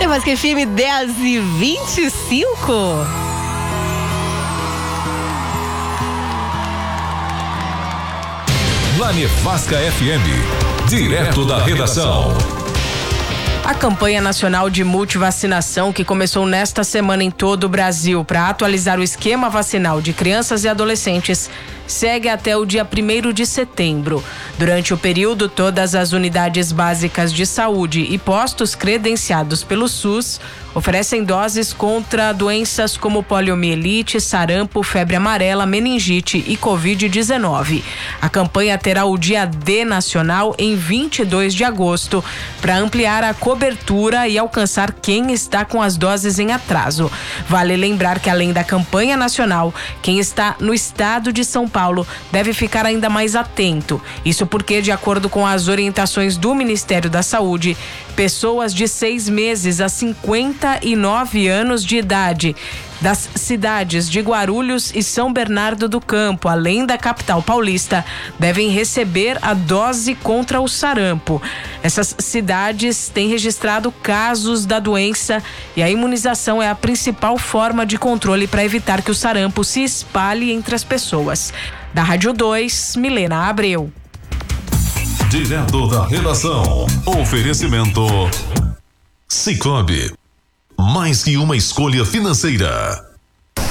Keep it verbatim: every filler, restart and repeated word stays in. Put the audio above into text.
É mais que F M dez e vinte e cinco. Na Nevasca F M, direto da redação. A campanha nacional de multivacinação, que começou nesta semana em todo o Brasil para atualizar o esquema vacinal de crianças e adolescentes, segue até o dia primeiro de setembro. Durante o período, todas as unidades básicas de saúde e postos credenciados pelo SUS oferecem doses contra doenças como poliomielite, sarampo, febre amarela, meningite e covid dezenove. A campanha terá o dia D nacional em vinte e dois de agosto para ampliar a cobertura e alcançar quem está com as doses em atraso. Vale lembrar que, além da campanha nacional, quem está no estado de São Paulo deve ficar ainda mais atento. Isso porque, de acordo com as orientações do Ministério da Saúde, pessoas de seis meses a cinquenta e nove anos de idade das cidades de Guarulhos e São Bernardo do Campo, além da capital paulista, devem receber a dose contra o sarampo. Essas cidades têm registrado casos da doença e a imunização é a principal forma de controle para evitar que o sarampo se espalhe entre as pessoas. Da Rádio dois, Milena Abreu. Direto da redação. Oferecimento Sicoob. Mais que uma escolha financeira.